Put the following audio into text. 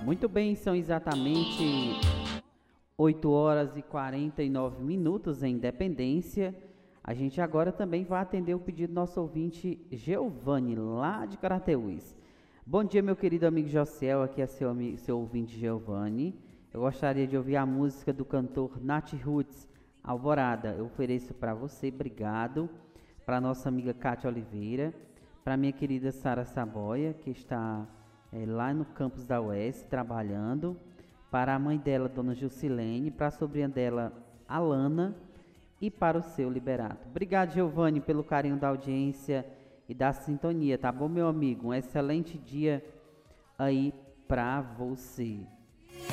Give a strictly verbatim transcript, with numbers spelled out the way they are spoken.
Muito bem, são exatamente oito horas e quarenta e nove minutos em Independência. A gente agora também vai atender o pedido do nosso ouvinte Geovani, lá de Carateús. Bom dia, meu querido amigo Josiel, aqui é seu, amigo, seu ouvinte Geovani. Eu gostaria de ouvir a música do cantor Nath Roots, Alvorada. Eu ofereço para você, obrigado. Para nossa amiga Cátia Oliveira, para minha querida Sara Saboia, que está é, lá no campus da U E S trabalhando, para a mãe dela, Dona Jusilene, para a sobrinha dela, Alana, e para o seu Liberato. Obrigado, Giovanni, pelo carinho da audiência e da sintonia, tá bom, meu amigo? Um excelente dia aí para você.